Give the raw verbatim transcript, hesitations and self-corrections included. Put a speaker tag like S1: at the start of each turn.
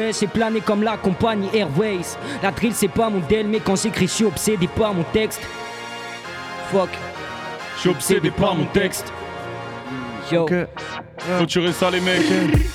S1: C'est plané comme la compagnie Airways. La drill c'est pas mon del, mais quand j'écris je suis obsédé par mon texte. Fuck.
S2: Je suis obsédé par mon texte.
S1: Yo.
S3: Ok.
S2: Faut tuer ça les mecs.